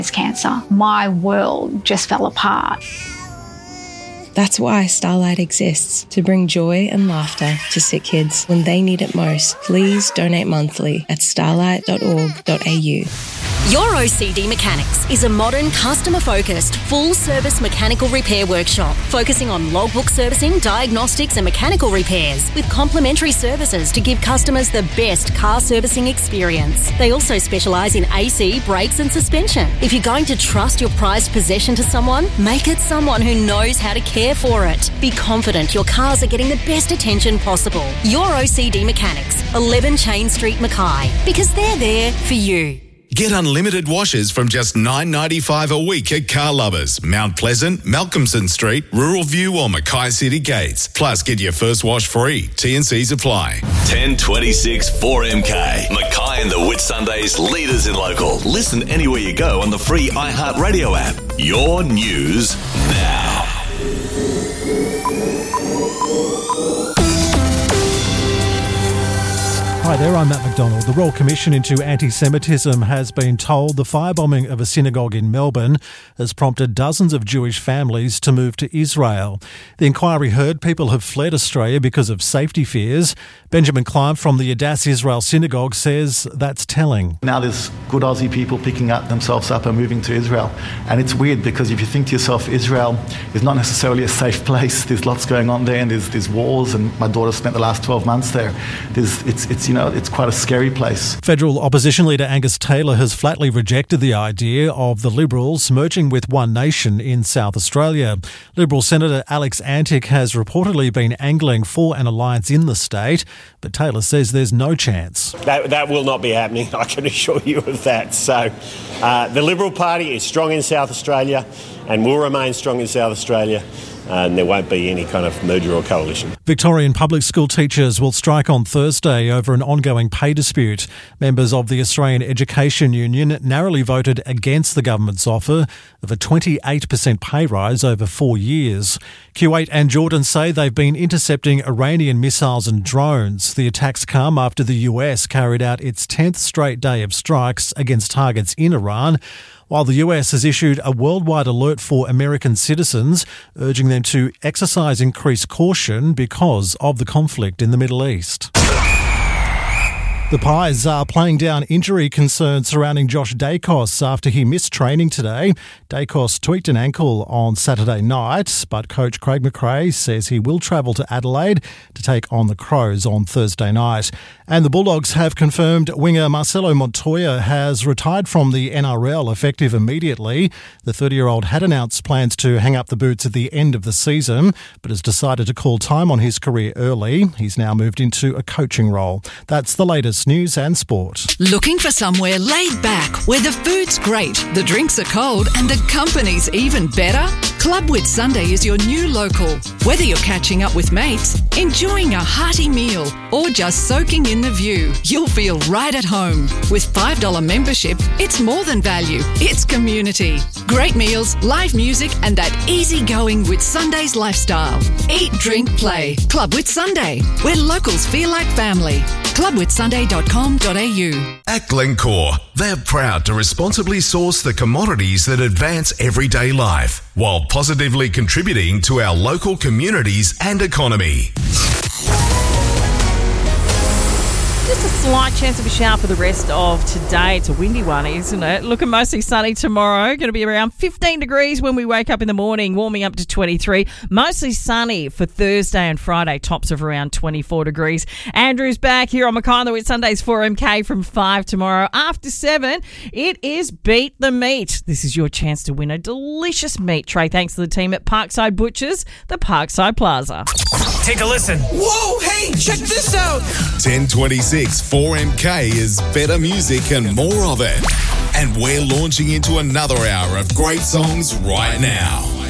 cancer. My world just fell apart. That's why Starlight exists, to bring joy and laughter to sick kids when they need it most. Please donate monthly at starlight.org.au. Your OCD Mechanics is a modern, customer-focused, full-service mechanical repair workshop focusing on logbook servicing, diagnostics and mechanical repairs with complimentary services to give customers the best car servicing experience. They also specialise in AC, brakes and suspension. If you're going to trust your prized possession to someone, make it someone who knows how to care for it. Be confident your cars are getting the best attention possible. Your OCD Mechanics, 11 Chain Street, Mackay, because they're there for you. Get unlimited washes from just $9.95 a week at Car Lovers, Mount Pleasant, Malcolmson Street, Rural View or Mackay City Gates. Plus, get your first wash free. T&Cs apply. 1026 4MK. Mackay and the Whitsundays leaders in local. Listen anywhere you go on the free iHeartRadio app. Your news now. Hi there, I'm Matt McDonald. The Royal Commission into Anti-Semitism has been told the firebombing of a synagogue in Melbourne has prompted dozens of Jewish families to move to Israel. The inquiry heard people have fled Australia because of safety fears. Benjamin Climb from the Adass Israel Synagogue says that's telling. Now there's good Aussie people picking themselves up and moving to Israel. And it's weird because if you think to yourself, Israel is not necessarily a safe place. There's lots going on there and there's wars, and my daughter spent the last 12 months there. It's quite a scary place. Federal opposition leader Angus Taylor has flatly rejected the idea of the Liberals merging with One Nation in South Australia. Liberal Senator Alex Antic has reportedly been angling for an alliance in the state, but Taylor says there's no chance. That will not be happening, I can assure you of that. So the Liberal Party is strong in South Australia and will remain strong in South Australia. And there won't be any kind of merger or coalition. Victorian public school teachers will strike on Thursday over an ongoing pay dispute. Members of the Australian Education Union narrowly voted against the government's offer of a 28% pay rise over 4 years. Kuwait and Jordan say they've been intercepting Iranian missiles and drones. The attacks come after the US carried out its 10th straight day of strikes against targets in Iran, while the US has issued a worldwide alert for American citizens, urging them to exercise increased caution because of the conflict in the Middle East. The Pies are playing down injury concerns surrounding Josh Daicos after he missed training today. Daicos tweaked an ankle on Saturday night, but coach Craig McRae says he will travel to Adelaide to take on the Crows on Thursday night. And the Bulldogs have confirmed winger Marcelo Montoya has retired from the NRL effective immediately. The 30-year-old had announced plans to hang up the boots at the end of the season, but has decided to call time on his career early. He's now moved into a coaching role. That's the latest news and sport. Looking for somewhere laid back where the food's great, the drinks are cold and the company's even better? Club Whitsunday is your new local. Whether you're catching up with mates, enjoying a hearty meal or just soaking in the view, you'll feel right at home. With $5 membership, it's more than value, it's community. Great meals, live music and that easygoing Whitsunday's lifestyle. Eat, drink, play. Club Whitsunday, where locals feel like family. clubwhitsunday.com.au. At Glencore, they're proud to responsibly source the commodities that advance everyday life while positively contributing to our local communities and economy. Just a slight chance of a shower for the rest of today. It's a windy one, isn't it? Looking mostly sunny tomorrow. Going to be around 15 degrees when we wake up in the morning, warming up to 23. Mostly sunny for Thursday and Friday, tops of around 24 degrees. Andrew's back here on Mackay and the Whitsundays 4MK from 5 tomorrow. After 7, it is Beat the Meat. This is your chance to win a delicious meat tray thanks to the team at Parkside Butchers, the Parkside Plaza. Take a listen. Whoa, hey, check this out. 1026 4MK is better music and more of it. And we're launching into another hour of great songs right now.